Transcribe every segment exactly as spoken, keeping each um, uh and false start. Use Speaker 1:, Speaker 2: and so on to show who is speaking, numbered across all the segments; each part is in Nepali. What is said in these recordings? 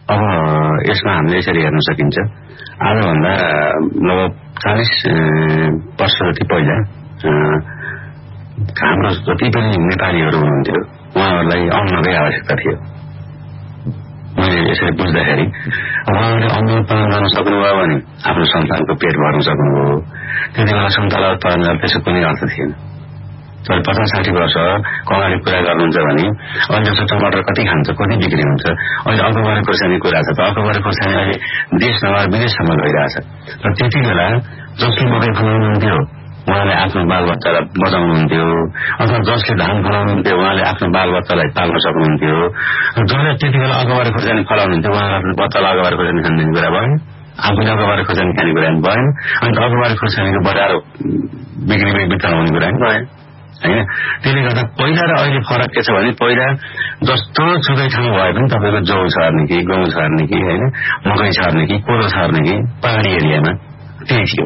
Speaker 1: अब यसमा हामीले यसरी हेर्न सकिन्छ आजभन्दा लगभग चालीस वर्ष जति पहिला हाम्रो जति पनि नेपालीहरू हुनुहुन्थ्यो उहाँहरूलाई अन्नकै आवश्यकता थियो। मैले यसरी बुझ्दाखेरि उहाँहरूले अन्न उत्पादन गर्न सक्नुभयो भने आफ्नो सन्तानको पेट भर्न सक्नुभयो। त्यति बेला सन्तानलाई उत्पादन गर्न त्यसको कुनै अर्थ थिएन। तर पचास साठी वर्ष अगाडि कुरा गर्नुहुन्छ भने अहिले जस्तो टमाटर कति खान्छ, कति बिक्री हुन्छ। अहिले अकबर खोर्सानी कुरा छ त अकबर खोर्सानी अहिले देश नभएर विदेशसम्म गइरहेछ। र त्यति बेला जसले मकै फलाउनुहुन्थ्यो उहाँले आफ्नो बालबच्चालाई बचाउनुहुन्थ्यो, अथवा जसले धान फलाउनुहुन्थ्यो उहाँले आफ्नो बालबच्चालाई पाल्न सक्नुहुन्थ्यो। जसले त्यति बेला अकबर खोर्सानी फलाउनुहुन्थ्यो उहाँले आफ्नो बच्चालाई अकबर खोर्सानी खाने कुरा भएन, आफूले अकबर खोर्सानी खाने कुरा पनि भएन। अनि अकबर खोर्सानीको बजार बिक्री वितरण हुने कुरा पनि भएन होइन। त्यसले गर्दा पहिला र अहिले फरक के छ भने पहिला जस्तो छुकै ठाउँ भए पनि तपाईँको जौ छर्ने कि गहुँ छर्ने कि होइन मकै छर्ने कि कोदो छर्ने कि पहाडी एरियामा त्यही थियो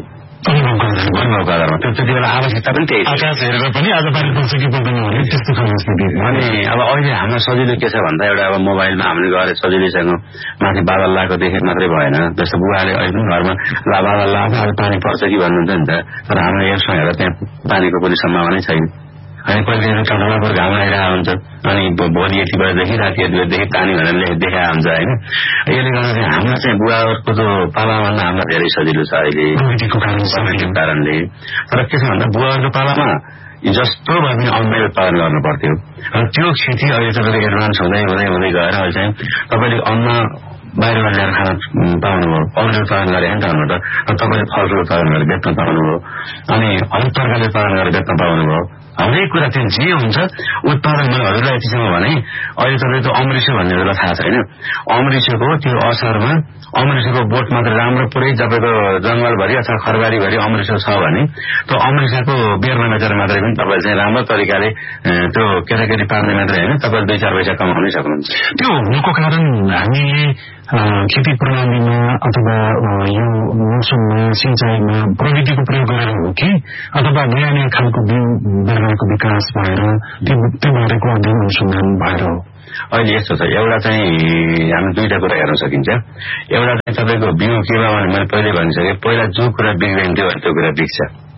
Speaker 1: अनुभवको आधारमा। त्यो त्यति बेला आवश्यकता पनि त्यही आकाश हेरेर पनि आज पानी पर्छ कि पर्दैन भने त्यस्तो खालको अनि अब अहिले हाम्रो सजिलो के छ भन्दा एउटा अब मोबाइलमा हामीले गएर सजिलैसँग माथि बादल लगाएको देखेर मात्रै भएन। जस्तो बुवाले अहिले पनि घरमा ला बादल लगाएको आज पानी पर्छ कि भन्नुहुन्छ नि त। तर हाम्रो यसमा हेरेर त्यहाँ पानीको कुनै सम्भावनै छैन। अनि कहिले टमाटर पर घाम लागिरहेको हुन्छ अनि भोलि यति बेलादेखि राति यति बेलादेखि पानी भनेर देखाएको हुन्छ होइन। यसले गर्दा चाहिँ हाम्रो चाहिँ बुवाहरूको जो पालामा हामीलाई धेरै सजिलो छ अहिले प्रविधिको कारणले। तर के छ भन्दा बुवाहरूको पालामा जस्तो भए पनि अन्नै उत्पादन गर्नु पर्थ्यो। र त्यो खेती अहिले तपाईँको एडभान्स हुँदै हुँदै हुँदै गएर अहिले चाहिँ तपाईँले अन्न बाहिरबाट ल्याएर खान पाउनुभयो, अरूले उत्पादन गरे नि त अन्नबाट। र तपाईँले फलफुल उत्पादन गरेर बेच्न पाउनुभयो, अनि हरेक तरकारी उत्पादन गरेर बेच्न पाउनुभयो। हरेक कुरा त्यो जे हुन्छ उत्पादन। मैले हजुरलाई यतिसम्म भने अहिले तपाईँको अमृषो भन्ने बेला थाहा छैन। अमृषोको त्यो असारमा अमृषोको बोट मात्रै राम्रो पुरै तपाईँको जंगलभरि अथवा खरबारीभरि अमृषो छ भने त्यो अमृषोको बेरमा बेचेर मात्रै पनि तपाईँले चाहिँ राम्रो तरिकाले त्यो केटाकेटी पार्ने मात्रै होइन तपाईँले दुई चार पैसा कमाउनै सक्नुहुन्छ।
Speaker 2: त्यो हुनुको कारण हामीले खेती प्रणालीमा अथवा यो मौसममा सिंचाइमा प्रविधिको प्रयोग गरेर हो कि अथवा नयाँ नयाँ खालको बिउ बिरुवाको विकास भएर त्यो बारेको अध्ययन अनुसन्धान भएर हो?
Speaker 1: अहिले यस्तो छ, एउटा चाहिँ हामी दुईटा कुरा हेर्न सकिन्छ। एउटा चाहिँ तपाईँको बिउ केमा भने मैले पहिले भनिसकेँ, पहिला जो कुरा बिग्रिन्थ्यो त्यो कुरा बिग्छ।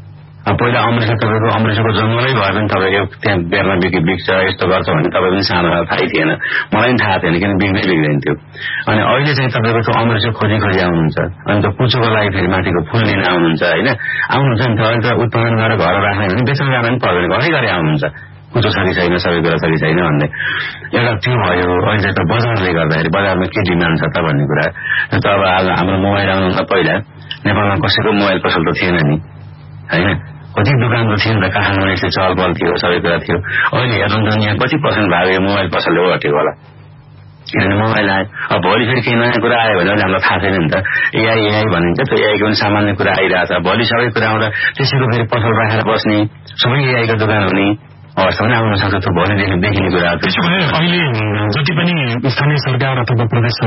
Speaker 1: पहिला अमृषो तपाईँको अमृषोको जङ्गलै भए पनि तपाईँको त्यहाँ बेरमा बिक्री बिग्छ यस्तो गर्छ भने तपाईँ पनि सानो थाहै थिएन, मलाई पनि थाहा थिएन, किन बिग्नै बिग्रिन्थ्यो। अनि अहिले चाहिँ तपाईँको त्यो अमृषो खोजी खोजी आउनुहुन्छ। अनि त्यो कुचोको लागि फेरि माथिको फुल लिन आउनुहुन्छ होइन, आउनुहुन्छ नि त। अहिले त उत्पादन गरेर घर राख्ने भने बेच्न जान पनि पर्दैन, घरै घरै आउनुहुन्छ कुचो छ कि छैन सबै कुरा छ कि छैन भन्ने। एउटा त्यो भयो। अहिले त बजारले गर्दाखेरि बजारमा के डिमान्ड छ त भन्ने कुरा त। अब हाम्रो मोबाइल आउनुभन्दा पहिला नेपालमा कसैको मोबाइल पसल त थिएन नि होइन, कति दोकान त थियो नि त, काठमाडौँमा यस्तै चहल पहल थियो, सबै कुरा थियो। अहिले हेर्नुहुन्छ यहाँ कति पर्सेन्ट भाग यो मोबाइल पसलले ओगटेको होला, किनभने मोबाइल आयो। अब भोलि फेरि केही नयाँ कुरा आयो भने हामीलाई थाहा छैन नि त। एआई एआई भनिन्छ, त्यो एआईको पनि सामान्य कुरा आइरहेछ। भोलि सबै कुरा आउँदा त्यसैको फेरि पसल राखेर बस्ने, सबै एआईको दोकान हुने अवस्था पनि आउन सक्छ। त्यो भोलिदेखि देखिने कुरा।
Speaker 2: त्यसो भए अहिले जति पनि स्थानीय सरकार अथवा प्रदेश